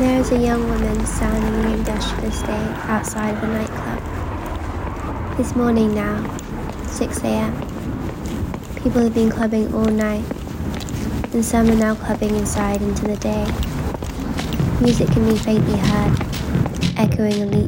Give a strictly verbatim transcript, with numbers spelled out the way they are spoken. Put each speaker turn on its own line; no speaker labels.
There is a young woman standing in the industrial estate outside of a nightclub. It's morning now, six a.m. People have been clubbing all night, and some are now clubbing inside into the day. Music can be faintly heard, echoing a